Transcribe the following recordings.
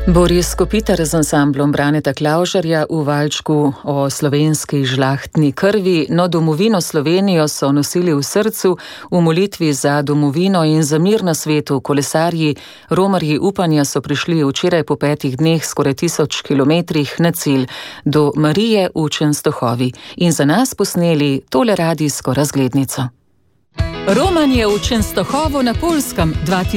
Boris Kopitar z ansamblom Braneta Klavžarja v valčku o slovenski žlahtni krvi. No, domovino Slovenijo so nosili v srcu v molitvi za domovino in za mir na svetu. Kolesarji, romarji upanja so prišli včeraj po 5 dneh skoraj 1000 kilometrih na cilj do Marije v Čenstohovi in za nas posneli tole radijsko razglednico. Romanje v Čenstohovu na Poljskem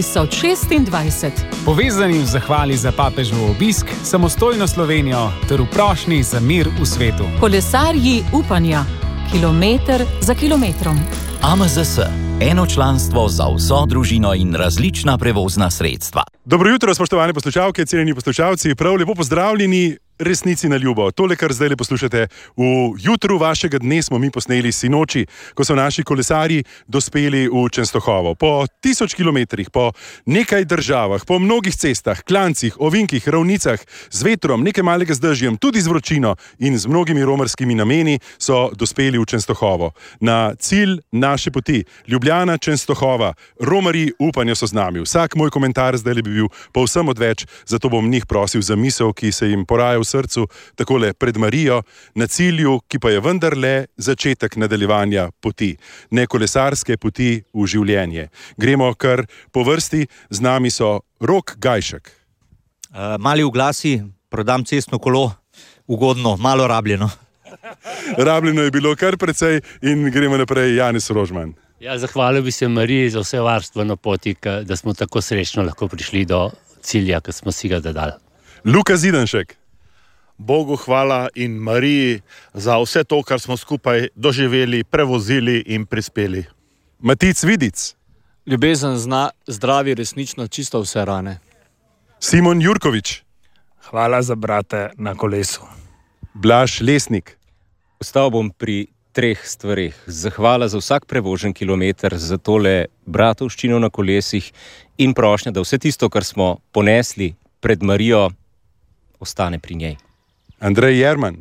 2026. Povezani v zahvali za papežev obisk, samostojno Slovenijo ter v prošnji za mir v svetu. Kolesarji upanja, kilometer za kilometrom. AMZS, eno članstvo za vso družino in različna prevozna sredstva. Dobro jutro, spoštovane poslušalke, cenjeni poslušalci, prav lepo pozdravljeni. Resnici na ljubo. Tole, kar zdaj poslušate, v jutru vašega dne smo mi posneli sinoči, ko so naši kolesarji dospeli v Čenstohovo. Po 1000 kilometrih, po nekaj državah, po mnogih cestah, klancih, ovinkih, ravnicah, z vetrom, nekaj malega z dežjem, tudi z vročino in z mnogimi romarskimi nameni so dospeli v Čenstohovo. Na cilj naše poti, Ljubljana, Čenstohova, romarji upanja so z nami. Vsak moj komentar zdaj bi bil povsem odveč, zato bom njih prosil za misel, ki se jim poraja v srcu, takole pred Marijo, na cilju, ki pa je vendarle začetek nadaljevanja poti, ne kolesarske poti v življenje. Gremo kar po vrsti, z nami so Rok Gajšek. Mali oglasi, prodam cestno kolo, ugodno, malo rabljeno. Rabljeno je bilo kar precej in gremo naprej, Janez Rožman. Ja, zahvalil bi se Mariji za vse varstvo na poti, da smo tako srečno lahko prišli do cilja, ki smo si ga zadali. Luka Zidanšek. Bogu hvala in Mariji za vse to, kar smo skupaj doživeli, prevozili in prispeli. Matic Vidic. Ljubezen zna zdravi resnično čisto vse rane. Simon Jurkovič. Hvala za brate na kolesu. Blaž Lesnik. Ostal bom pri 3 stvareh. Zahvala za vsak prevožen kilometer, za tole bratovščino na kolesih in prošnja, da vse tisto, kar smo ponesli pred Marijo, ostane pri njej. Andrej Jerman.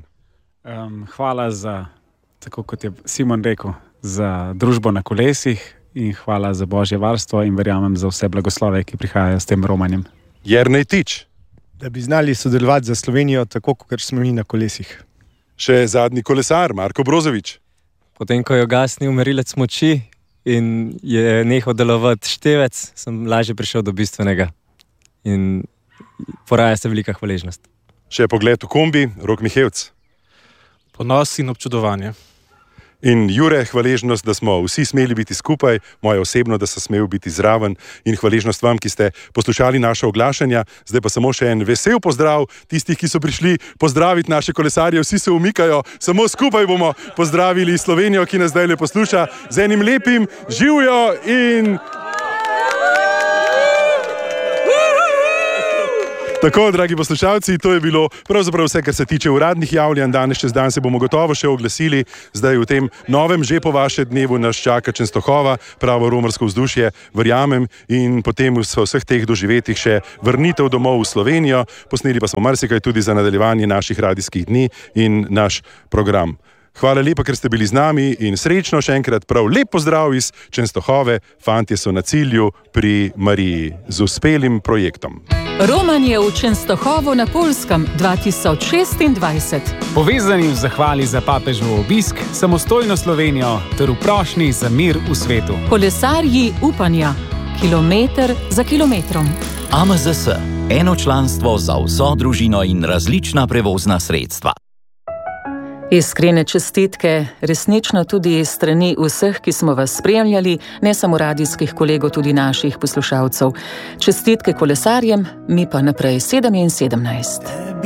Hvala za, tako kot je Simon rekel, za družbo na kolesih in hvala za Božje varstvo in verjamem za vse blagoslove, ki prihajajo s tem romanjem. Jernej Tič. Da bi znali sodelovati za Slovenijo tako, kot smo mi na kolesih. Še zadnji kolesar, Marko Brozovič. Potem, ko je ugasnil merilec moči in je nehal delovati števec, sem lažje prišel do bistvenega in poraja se velika hvaležnost. Še pogled v kombi, Rok Mihevc. Ponos in občudovanje. In Jure, hvaležnost, da smo vsi smeli biti skupaj, moje osebno, da sem smel biti zraven in hvaležnost vam, ki ste poslušali naše oglašanja. Zdaj pa samo še en vesel pozdrav tistih, ki so prišli pozdraviti naše kolesarje. Vsi se umikajo, samo skupaj bomo pozdravili Slovenijo, ki nas zdaj le posluša z enim lepim živjo in... Tako, dragi poslušalci, to je bilo pravzaprav vse, kar se tiče uradnih javljanj. Danes čez dan se bomo gotovo še oglasili. Zdaj v tem novem, že po vaše dnevu nas čaka Čenstohova, pravo romarsko vzdušje, verjamem, in potem v vseh teh doživetih še vrnitev domov v Slovenijo. Posneli pa smo marsikaj tudi za nadaljevanje naših radijskih dni in naš program. Hvala lepa, ker ste bili z nami in srečno še enkrat prav lep pozdrav iz Čenstohove. Fantje so na cilju pri Mariji z uspelim projektom. Romanje v Čenstohovu na Poljskem 2026. Povezani v zahvali za papežev obisk, samostojno Slovenijo ter v prošnji za mir v svetu. Kolesarji upanja, kilometer za kilometrom. AMZS, eno članstvo za vso družino in različna prevozna sredstva. Iskrene čestitke, resnično tudi strani vseh, ki smo vas spremljali, ne samo radijskih kolegov, tudi naših poslušalcev. Čestitke kolesarjem, mi pa naprej 7 in 17.